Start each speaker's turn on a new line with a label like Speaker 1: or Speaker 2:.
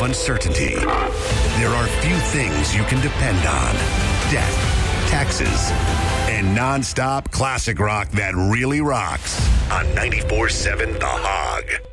Speaker 1: uncertainty, there are few things you can depend on. Death, taxes, and non-stop classic rock that really rocks on 94.7 The Hog.